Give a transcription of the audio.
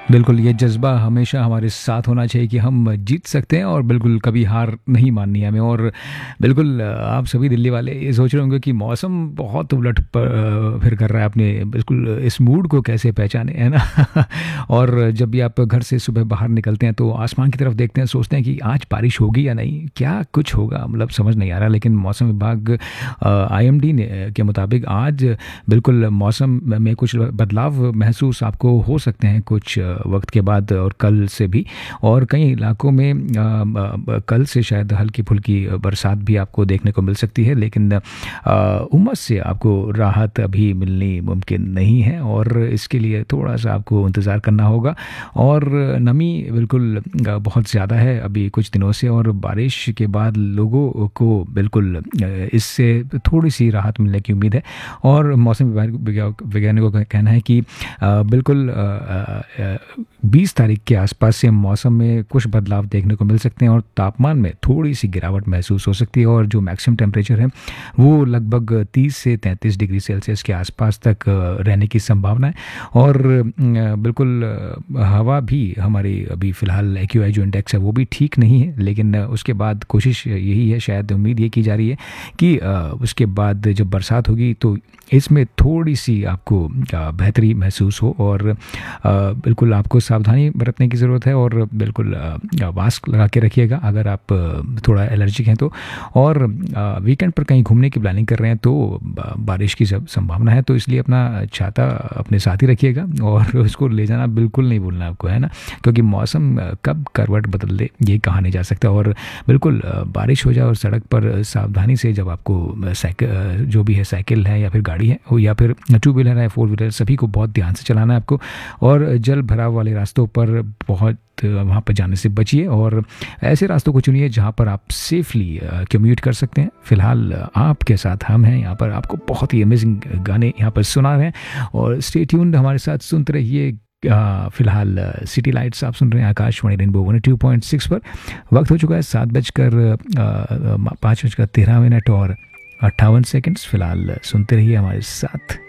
बिल्कुल, ये जज़्बा हमेशा हमारे साथ होना चाहिए कि हम जीत सकते हैं और बिल्कुल कभी हार नहीं माननी है हमें। और बिल्कुल आप सभी दिल्ली वाले ये सोच रहे होंगे कि मौसम बहुत फिर कर रहा है, अपने बिल्कुल इस मूड को कैसे पहचानें, है ना? और जब भी आप घर से सुबह बाहर निकलते हैं तो आसमान की तरफ देखते हैं, सोचते हैं कि आज बारिश होगी या नहीं, क्या कुछ होगा, मतलब समझ नहीं आ रहा। लेकिन मौसम विभाग आईएमडी ने के मुताबिक आज बिल्कुल मौसम में कुछ बदलाव महसूस आपको हो सकते हैं कुछ वक्त के बाद, और कल से भी। और कई इलाकों में कल से शायद हल्की फुल्की बरसात भी आपको देखने को मिल सकती है, लेकिन उमस से आपको राहत अभी मिलनी मुमकिन नहीं है और इसके लिए थोड़ा सा आपको इंतज़ार करना होगा। और नमी बिल्कुल बहुत ज़्यादा है अभी कुछ दिनों से, और बारिश के बाद लोगों को बिल्कुल इससे थोड़ी सी राहत मिलने की उम्मीद है। और मौसम वैज्ञानिकों का कहना है कि बिल्कुल 20 तारीख के आसपास से मौसम में कुछ बदलाव देखने को मिल सकते हैं और तापमान में थोड़ी सी गिरावट महसूस हो सकती है, और जो मैक्सिमम टेम्परेचर है वो लगभग 30 से 33 डिग्री सेल्सियस के आसपास तक रहने की संभावना है। और बिल्कुल हवा भी हमारी अभी फ़िलहाल एक्यूआई जो इंडेक्स है वो भी ठीक नहीं है, लेकिन उसके बाद कोशिश यही है, शायद उम्मीद ये की जा रही है कि उसके बाद जब बरसात होगी तो इसमें थोड़ी सी आपको बेहतरी महसूस हो। और बिल्कुल आपको सावधानी बरतने की ज़रूरत है, और बिल्कुल मास्क लगा के रखिएगा अगर आप थोड़ा एलर्जिक हैं तो। और वीकेंड पर कहीं घूमने की प्लानिंग कर रहे हैं तो बारिश की संभावना है, तो इसलिए अपना छाता अपने साथ ही रखिएगा और उसको ले जाना बिल्कुल नहीं भूलना आपको, है ना? क्योंकि मौसम कब करवट बदल दे ये कहा नहीं जा सकता। और बिल्कुल बारिश हो जाए और सड़क पर सावधानी से, जब आपको साइकिल जो भी है, साइकिल है या फिर गाड़ी है हो या फिर टू व्हीलर है, फोर व्हीलर, सभी को बहुत ध्यान से चलाना है आपको। और जल भराव वाले रास्तों पर बहुत वहाँ पर जाने से बचिए, और ऐसे रास्तों को चुनिए जहाँ पर आप सेफली कम्यूट कर सकते हैं। फ़िलहाल आपके साथ हम हैं यहाँ पर, आपको बहुत ही अमेजिंग गाने यहाँ पर सुना रहे हैं, और स्टे ट्यून्ड हमारे साथ सुनते रहिए। फ़िलहाल सिटी लाइट्स आप सुन रहे हैं आकाशवाणी रेनबो 102.6 पर। वक्त हो चुका है 7:05 और 58 सेकंड्स। फ़िलहाल सुनते रहिए हमारे साथ।